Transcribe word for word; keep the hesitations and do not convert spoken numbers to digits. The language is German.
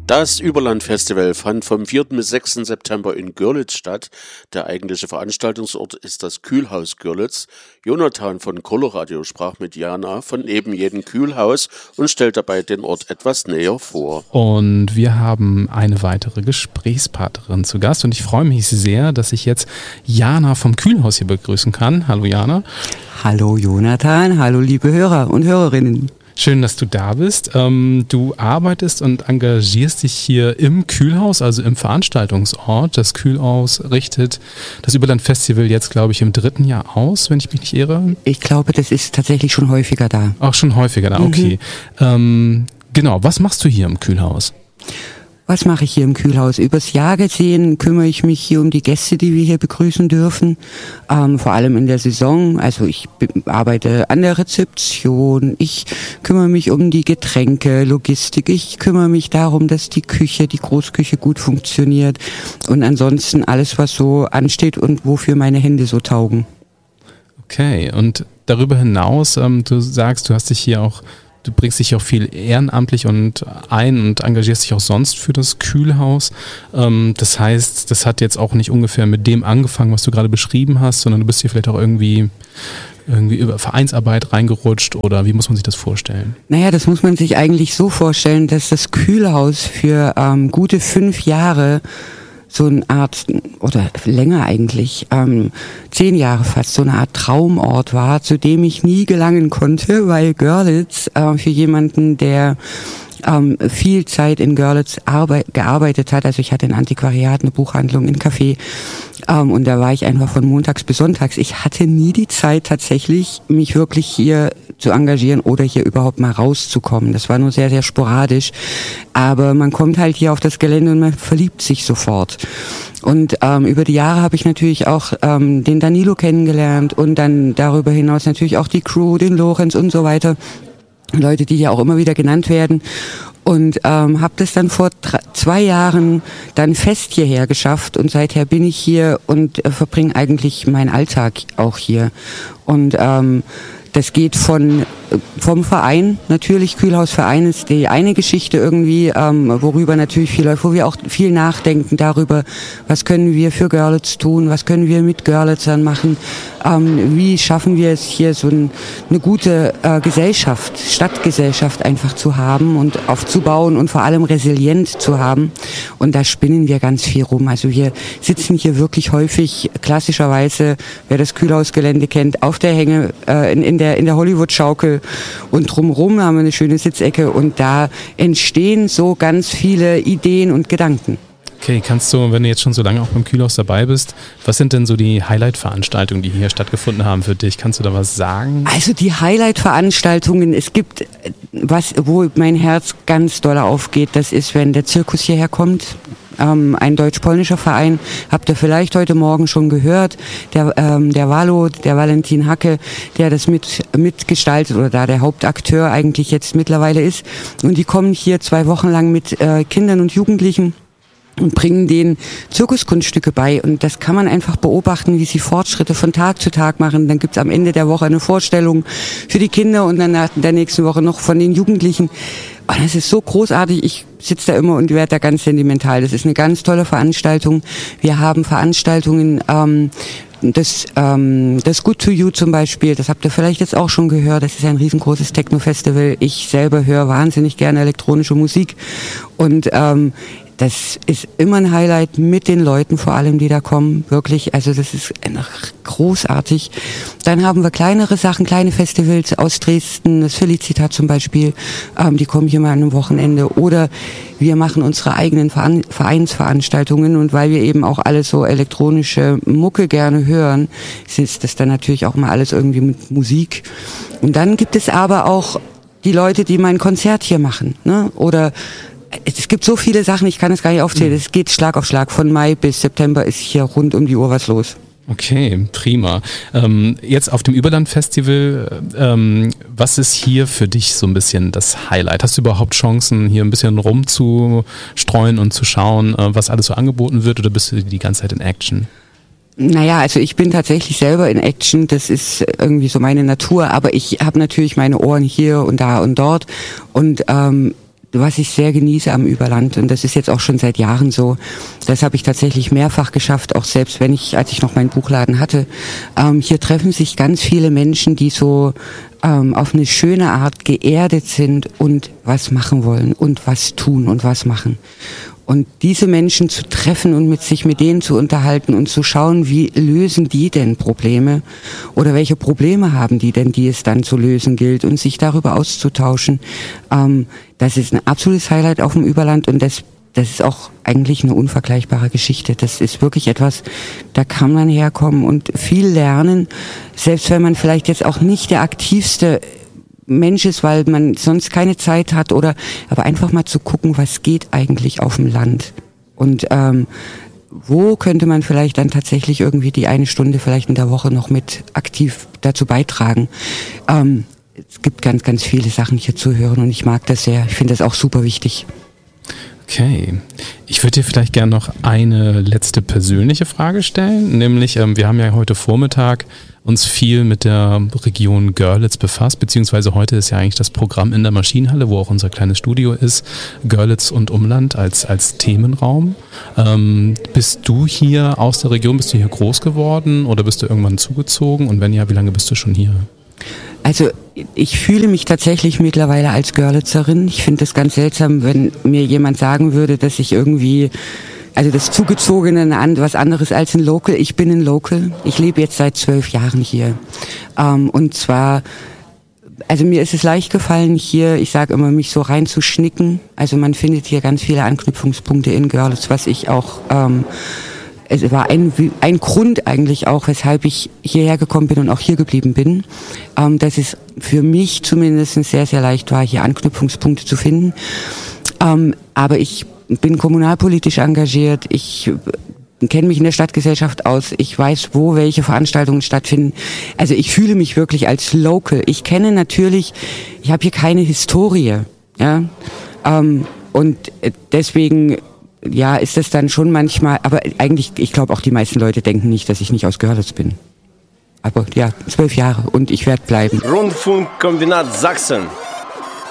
Das Überland-Festival fand vom vierten bis sechsten September in Görlitz statt. Der eigentliche Veranstaltungsort ist das Kühlhaus Görlitz. Jonathan von Coloradio sprach mit Jana von eben jedem Kühlhaus und stellt dabei den Ort etwas näher vor. Und wir haben eine weitere Gesprächspartnerin zu Gast und ich freue mich sehr, dass ich jetzt Jana vom Kühlhaus hier begrüßen kann. Hallo Jana. Hallo Jonathan, hallo liebe Hörer und Hörerinnen. Schön, dass du da bist. Ähm, du arbeitest und engagierst dich hier im Kühlhaus, also im Veranstaltungsort. Das Kühlhaus richtet das Überland-Festival jetzt, glaube ich, im dritten Jahr aus, wenn ich mich nicht irre. Ich glaube, das ist tatsächlich schon häufiger da. Auch schon häufiger da, okay. Mhm. Ähm, genau, was machst du hier im Kühlhaus? Was mache ich hier im Kühlhaus? Übers Jahr gesehen kümmere ich mich hier um die Gäste, die wir hier begrüßen dürfen. Ähm, vor allem in der Saison. Also ich be- arbeite an der Rezeption. Ich kümmere mich um die Getränke, Logistik. Ich kümmere mich darum, dass die Küche, die Großküche gut funktioniert. Und ansonsten alles, was so ansteht und wofür meine Hände so taugen. Okay, und darüber hinaus, ähm, du sagst, du hast dich hier auch Du bringst dich auch viel ehrenamtlich und ein und engagierst dich auch sonst für das Kühlhaus. Ähm, das heißt, das hat jetzt auch nicht ungefähr mit dem angefangen, was du gerade beschrieben hast, sondern du bist hier vielleicht auch irgendwie, irgendwie über Vereinsarbeit reingerutscht oder wie muss man sich das vorstellen? Naja, das muss man sich eigentlich so vorstellen, dass das Kühlhaus für ähm, gute fünf Jahre so eine Art, oder länger eigentlich, ähm, zehn Jahre fast, so eine Art Traumort war, zu dem ich nie gelangen konnte, weil Görlitz äh, für jemanden, der ähm, viel Zeit in Görlitz arbeit, gearbeitet hat, also ich hatte ein Antiquariat, eine Buchhandlung, ein Café, ähm, und da war ich einfach von montags bis sonntags. Ich hatte nie die Zeit tatsächlich, mich wirklich hier zu engagieren oder hier überhaupt mal rauszukommen. Das war nur sehr, sehr sporadisch. Aber man kommt halt hier auf das Gelände und man verliebt sich sofort. Und ähm, über die Jahre habe ich natürlich auch ähm, den Danilo kennengelernt und dann darüber hinaus natürlich auch die Crew, den Lorenz und so weiter. Leute, die ja auch immer wieder genannt werden. Und ähm, habe das dann vor drei, zwei Jahren dann fest hierher geschafft und seither bin ich hier und äh, verbringe eigentlich meinen Alltag auch hier. Und ähm, das geht von vom Verein, natürlich Kühlhausverein ist die eine Geschichte irgendwie, ähm, worüber natürlich viel läuft, wo wir auch viel nachdenken darüber, was können wir für Görlitz tun, was können wir mit Görlitzern machen, ähm, wie schaffen wir es hier so ein, eine gute äh, Gesellschaft, Stadtgesellschaft einfach zu haben und aufzubauen und vor allem resilient zu haben. Und da spinnen wir ganz viel rum. Also wir sitzen hier wirklich häufig, klassischerweise, wer das Kühlhausgelände kennt, auf der Hänge, äh, in, in der in der Hollywood-Schaukel und drumherum haben wir eine schöne Sitzecke und da entstehen so ganz viele Ideen und Gedanken. Okay, kannst du, wenn du jetzt schon so lange auch beim Kühlhaus dabei bist, was sind denn so die Highlight-Veranstaltungen, die hier stattgefunden haben für dich? Kannst du da was sagen? Also die Highlight-Veranstaltungen, es gibt was, wo mein Herz ganz doll aufgeht, das ist, wenn der Zirkus hierher kommt. Ähm, ein deutsch-polnischer Verein, habt ihr vielleicht heute Morgen schon gehört, der, ähm, der Valo, der Valentin Hacke, der das mit mitgestaltet oder da der Hauptakteur eigentlich jetzt mittlerweile ist. Und die kommen hier zwei Wochen lang mit äh, Kindern und Jugendlichen und bringen denen Zirkuskunststücke bei. Und das kann man einfach beobachten, wie sie Fortschritte von Tag zu Tag machen. Dann gibt's am Ende der Woche eine Vorstellung für die Kinder und dann nach der nächsten Woche noch von den Jugendlichen. Und das ist so großartig. Ich sitze da immer und werde da ganz sentimental. Das ist eine ganz tolle Veranstaltung. Wir haben Veranstaltungen, ähm, das, ähm, das Good to You zum Beispiel, das habt ihr vielleicht jetzt auch schon gehört. Das ist ein riesengroßes Techno-Festival. Ich selber höre wahnsinnig gerne elektronische Musik und ähm, das ist immer ein Highlight mit den Leuten, vor allem, die da kommen. Wirklich, also das ist großartig. Dann haben wir kleinere Sachen, kleine Festivals aus Dresden, das Felicitat zum Beispiel. Ähm, die kommen hier mal an einem Wochenende. Oder wir machen unsere eigenen Vereinsveranstaltungen. Und weil wir eben auch alles so elektronische Mucke gerne hören, ist das dann natürlich auch mal alles irgendwie mit Musik. Und dann gibt es aber auch die Leute, die mal ein Konzert hier machen, ne? Oder es gibt so viele Sachen, ich kann es gar nicht aufzählen. Es geht Schlag auf Schlag. Von Mai bis September ist hier rund um die Uhr was los. Okay, prima. Ähm, jetzt auf dem Überland-Festival, ähm, was ist hier für dich so ein bisschen das Highlight? Hast du überhaupt Chancen, hier ein bisschen rumzustreuen und zu schauen, äh, was alles so angeboten wird, oder bist du die ganze Zeit in Action? Naja, also ich bin tatsächlich selber in Action, das ist irgendwie so meine Natur, aber ich habe natürlich meine Ohren hier und da und dort und ähm, was ich sehr genieße am Überland, und das ist jetzt auch schon seit Jahren so, das habe ich tatsächlich mehrfach geschafft, auch selbst wenn ich, als ich noch meinen Buchladen hatte. Ähm, hier treffen sich ganz viele Menschen, die so ähm, auf eine schöne Art geerdet sind und was machen wollen und was tun und was machen. Und diese Menschen zu treffen und mit sich mit denen zu unterhalten und zu schauen, wie lösen die denn Probleme oder welche Probleme haben die denn, die es dann zu lösen gilt, und sich darüber auszutauschen, ähm, das ist ein absolutes Highlight auf dem Überland, und das, das ist auch eigentlich eine unvergleichbare Geschichte. Das ist wirklich etwas, da kann man herkommen und viel lernen, selbst wenn man vielleicht jetzt auch nicht der aktivste Mensch ist, weil man sonst keine Zeit hat, oder aber einfach mal zu gucken, was geht eigentlich auf dem Land, und ähm, wo könnte man vielleicht dann tatsächlich irgendwie die eine Stunde vielleicht in der Woche noch mit aktiv dazu beitragen. Ähm, es gibt ganz, ganz viele Sachen hier zu hören, und ich mag das sehr. Ich finde das auch super wichtig. Okay, ich würde dir vielleicht gerne noch eine letzte persönliche Frage stellen, nämlich ähm, wir haben ja heute Vormittag uns viel mit der Region Görlitz befasst, beziehungsweise heute ist ja eigentlich das Programm in der Maschinenhalle, wo auch unser kleines Studio ist, Görlitz und Umland als, als Themenraum. Ähm, bist du hier aus der Region, bist du hier groß geworden oder bist du irgendwann zugezogen, und wenn ja, wie lange bist du schon hier? Also ich fühle mich tatsächlich mittlerweile als Görlitzerin. Ich finde es ganz seltsam, wenn mir jemand sagen würde, dass ich irgendwie, also das Zugezogene was anderes als ein Local. Ich bin ein Local. Ich lebe jetzt seit zwölf Jahren hier. Ähm, und zwar, also mir ist es leicht gefallen, hier, ich sage immer, mich so reinzuschnicken. Also man findet hier ganz viele Anknüpfungspunkte in Görlitz, was ich auch... Ähm, Es war ein, ein Grund eigentlich auch, weshalb ich hierher gekommen bin und auch hier geblieben bin, ähm, dass es für mich zumindest sehr, sehr leicht war, hier Anknüpfungspunkte zu finden. Ähm, aber ich bin kommunalpolitisch engagiert, ich kenne mich in der Stadtgesellschaft aus, ich weiß, wo welche Veranstaltungen stattfinden. Also ich fühle mich wirklich als Local. Ich kenne natürlich, ich habe hier keine Historie, ja, ähm, und deswegen... Ja, ist das dann schon manchmal, aber eigentlich, ich glaube auch die meisten Leute denken nicht, dass ich nicht aus Görlitz bin. Aber ja, zwölf Jahre und ich werde bleiben. Rundfunkkombinat Sachsen.